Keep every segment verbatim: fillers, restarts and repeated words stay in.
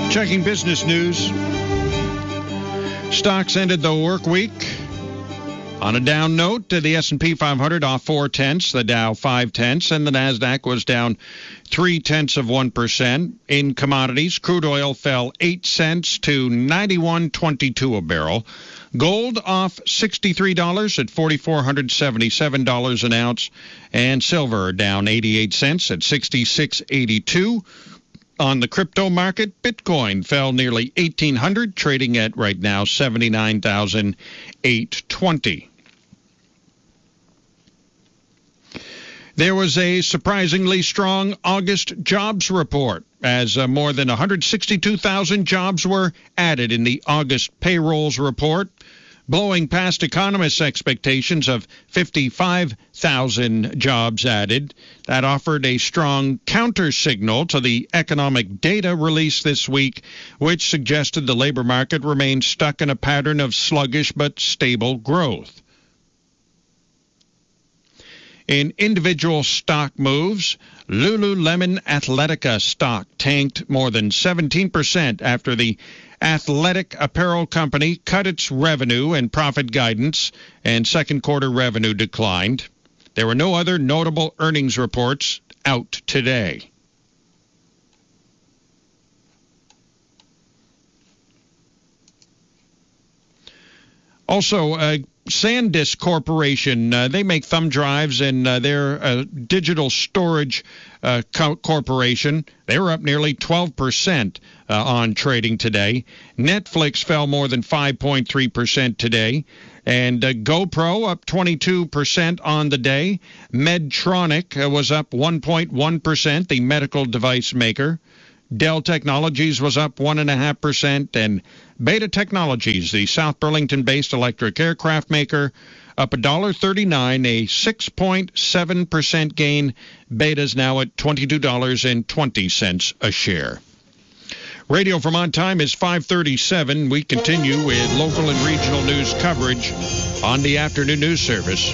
Checking business news. Stocks ended the work week on a down note. The S and P five hundred off four tenths, the Dow five tenths, and the Nasdaq was down three tenths of one percent. In commodities, crude oil fell eight cents to ninety-one twenty-two a barrel. Gold off sixty-three dollars at four thousand four hundred seventy-seven dollars an ounce, and silver down eighty-eight cents at sixty-six eighty-two. On the crypto market, Bitcoin fell nearly eighteen hundred, trading at right now seventy-nine thousand eight hundred twenty. There was a surprisingly strong August jobs report, as uh, more than one hundred sixty-two thousand jobs were added in the August payrolls report, blowing past economists' expectations of fifty-five thousand jobs added. That offered a strong counter-signal to the economic data released this week, which suggested the labor market remains stuck in a pattern of sluggish but stable growth. In individual stock moves, Lululemon Athletica stock tanked more than seventeen percent after the athletic apparel company cut its revenue and profit guidance, and second quarter revenue declined. There were no other notable earnings reports out today. Also, uh, SanDisk Corporation, uh, they make thumb drives, and uh, they're a digital storage uh, co- corporation. They were up nearly twelve percent uh, on trading today. Netflix fell more than five point three percent today. And uh, GoPro up twenty-two percent on the day. Medtronic uh, was up one point one percent, the medical device maker. Dell Technologies was up one point five percent, and Beta Technologies, the South Burlington-based electric aircraft maker, up one dollar thirty-nine, a six point seven percent gain. Beta's now at twenty-two dollars and twenty cents a share. Radio Vermont time is five thirty-seven. We continue with local and regional news coverage on the afternoon news service.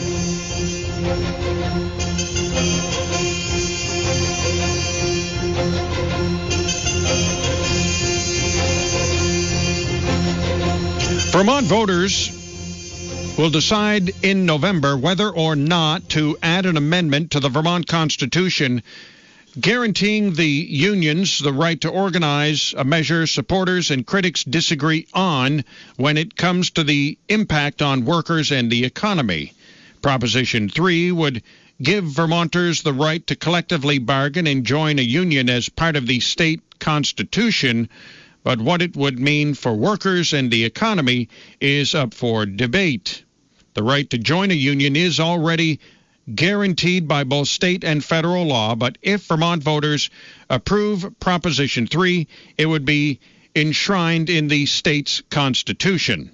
Vermont voters will decide in November whether or not to add an amendment to the Vermont Constitution guaranteeing the unions the right to organize, a measure supporters and critics disagree on when it comes to the impact on workers and the economy. Proposition three would give Vermonters the right to collectively bargain and join a union as part of the state constitution, but what it would mean for workers and the economy is up for debate. The right to join a union is already guaranteed by both state and federal law, but if Vermont voters approve Proposition three, it would be enshrined in the state's constitution.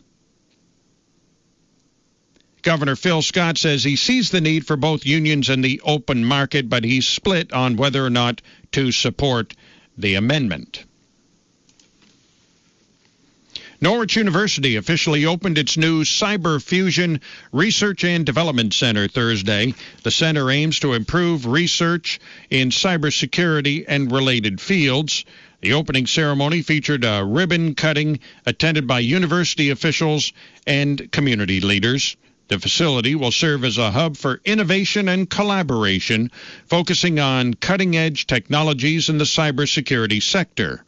Governor Phil Scott says he sees the need for both unions and the open market, but he's split on whether or not to support the amendment. Norwich University officially opened its new Cyber Fusion Research and Development Center Thursday. The center aims to improve research in cybersecurity and related fields. The opening ceremony featured a ribbon cutting attended by university officials and community leaders. The facility will serve as a hub for innovation and collaboration, focusing on cutting-edge technologies in the cybersecurity sector.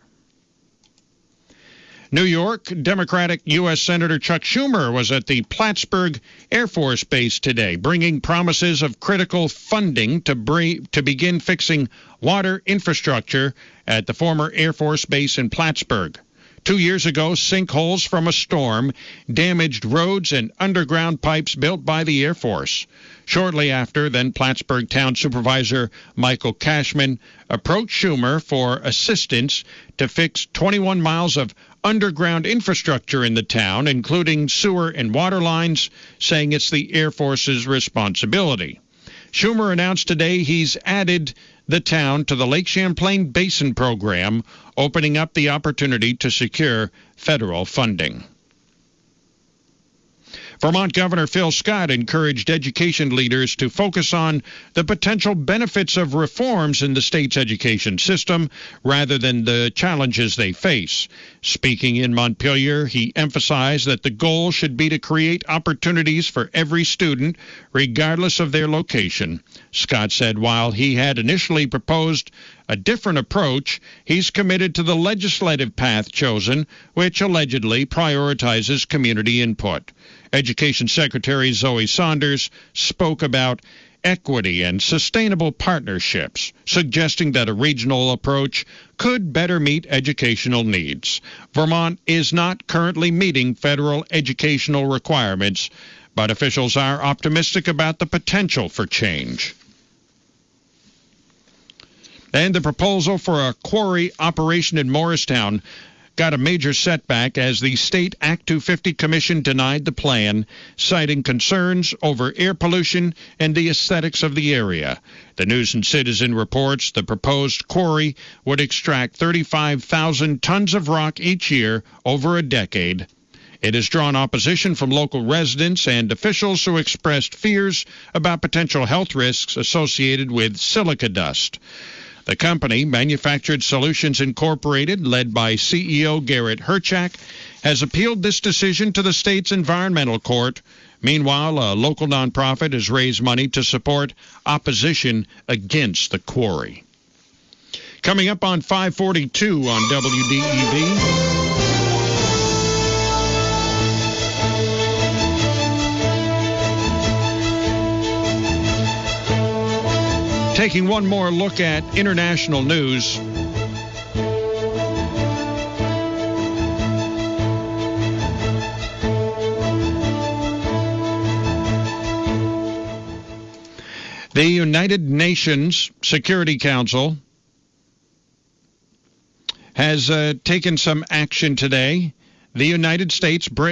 New York Democratic U S Senator Chuck Schumer was at the Plattsburgh Air Force Base today, bringing promises of critical funding to bring, to begin fixing water infrastructure at the former Air Force Base in Plattsburgh. Two years ago, sinkholes from a storm damaged roads and underground pipes built by the Air Force. Shortly after, then Plattsburgh Town Supervisor Michael Cashman approached Schumer for assistance to fix twenty-one miles of underground infrastructure in the town, including sewer and water lines, saying it's the Air Force's responsibility. Schumer announced today he's added the town to the Lake Champlain Basin program, opening up the opportunity to secure federal funding. Vermont Governor Phil Scott encouraged education leaders to focus on the potential benefits of reforms in the state's education system rather than the challenges they face. Speaking in Montpelier, he emphasized that the goal should be to create opportunities for every student, regardless of their location. Scott said while he had initially proposed a different approach, he's committed to the legislative path chosen, which allegedly prioritizes community input. Education Secretary Zoe Saunders spoke about equity and sustainable partnerships, suggesting that a regional approach could better meet educational needs. Vermont is not currently meeting federal educational requirements, but officials are optimistic about the potential for change. And the proposal for a quarry operation in Morristown got a major setback as the State Act two fifty Commission denied the plan, citing concerns over air pollution and the aesthetics of the area. The News and Citizen reports the proposed quarry would extract thirty-five thousand tons of rock each year over a decade. It has drawn opposition from local residents and officials who expressed fears about potential health risks associated with silica dust. The company, Manufactured Solutions Incorporated, led by C E O Garrett Herchak, has appealed this decision to the state's environmental court. Meanwhile, a local nonprofit has raised money to support opposition against the quarry. Coming up on five forty-two on W D E V. Taking one more look at international news. The United Nations Security Council has uh, taken some action today. The United States, Britain,